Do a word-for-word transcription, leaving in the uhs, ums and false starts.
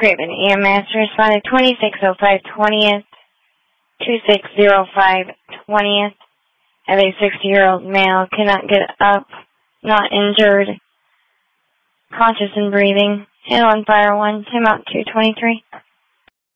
Craven E M S responded twenty-six oh five twentieth, twenty-six oh five twentieth, of a sixty-year-old male cannot get up, not injured, conscious and breathing. Hail on Fire one, Tim out two twenty-three.